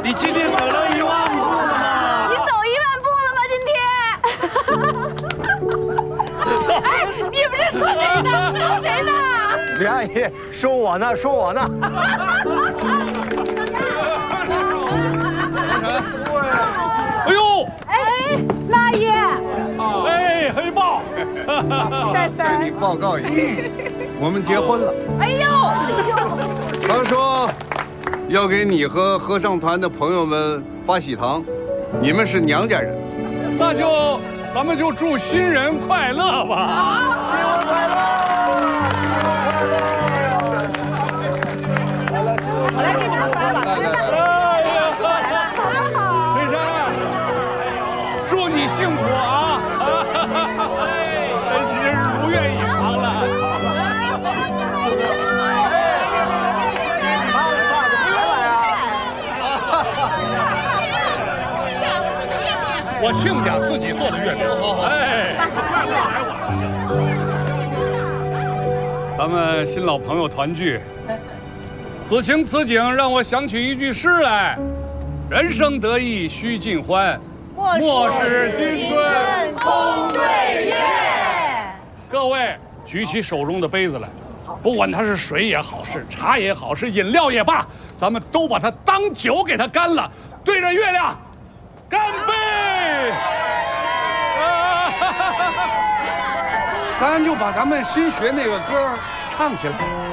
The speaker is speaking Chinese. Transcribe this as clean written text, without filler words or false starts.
你今天走了1万步了吗？ 你走1万步了吗？今天？哎，你不是说谁呢？说谁呢？ 梁阿姨，说我呢，说我呢。 哎呦！ 哎，大爷。 哎，黑豹。 向你报告一下，我们结婚了。 哎呦！ 他说要给你和合唱团的朋友们发喜糖，你们是娘家人。 那咱们就祝新人快乐吧！ 新婚快乐！ 我来给唱发吧。 飞山，祝你幸福啊！你这是如愿以偿了。我亲家自己做的月饼，哎，咱们新老朋友团聚，此情此景让我想起一句诗来：人生得意须尽欢，莫使金樽空对月。各位举起手中的杯子来，不管它是水也好，是茶也好，是饮料也罢，咱们都把它当酒给它干了，对着月亮干杯！咱就把咱们新学那个歌唱起来。